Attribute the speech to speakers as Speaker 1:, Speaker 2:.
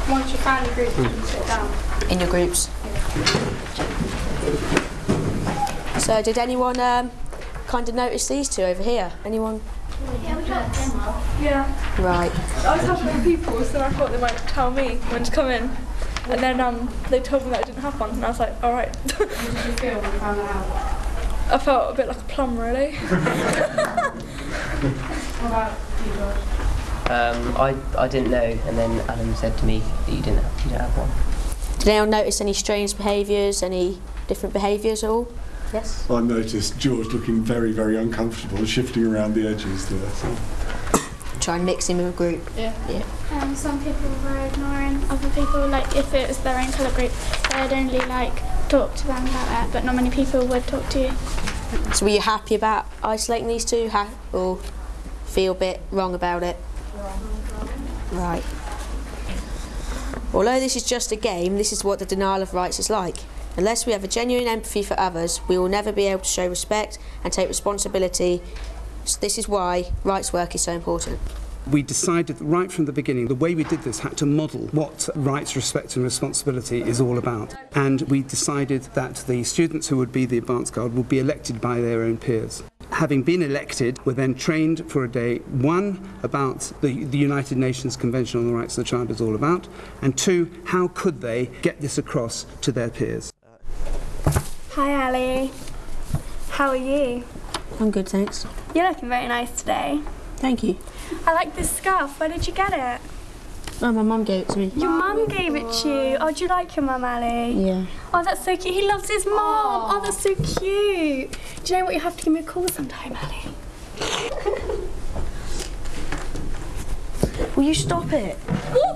Speaker 1: once you find a group, you can sit down.
Speaker 2: In your groups. So did anyone kind of notice these two over here? Anyone?
Speaker 1: Yeah, we got them. Yeah.
Speaker 2: Right.
Speaker 1: I was having with people, so I thought they might tell me when to come in. And then they told me that I didn't have one, and I was like, all right. How did you feel when you found that out? I felt a bit like a plum, really. What about you, George?
Speaker 3: I didn't know, and then Alan said to me that you don't have one.
Speaker 2: Did anyone notice any strange behaviours, any different behaviours at all? Yes?
Speaker 4: I noticed George looking very, very uncomfortable, shifting around the edges there. So.
Speaker 2: Try and mix him in a group.
Speaker 1: Yeah.
Speaker 5: Some people were ignoring other people, like if it was their own colour group, they'd only like talk to them about that, but not many people would talk to you.
Speaker 2: So were you happy about isolating these two, or feel a bit wrong about it? Right. Although this is just a game, this is what the denial of rights is like. Unless we have a genuine empathy for others, we will never be able to show respect and take responsibility. So this is why rights work is so important.
Speaker 6: We decided right from the beginning the way we did this had to model what rights, respect and responsibility is all about. And we decided that the students who would be the advance guard would be elected by their own peers. Having been elected, were then trained for a day, one, about the United Nations Convention on the Rights of the Child is all about, and two, how could they get this across to their peers.
Speaker 5: Hi Ali, how are you?
Speaker 2: I'm good, thanks.
Speaker 5: You're looking very nice today.
Speaker 2: Thank you.
Speaker 5: I like this scarf, where did you get it?
Speaker 2: Oh, my mum gave it to me.
Speaker 5: Your mum gave it to you? Oh, do you like your mum, Ali?
Speaker 2: Yeah.
Speaker 5: Oh, that's so cute. He loves his mum. Oh, that's so cute. Do you know what? You have to give me a call sometime, Ali.
Speaker 2: Will you stop it?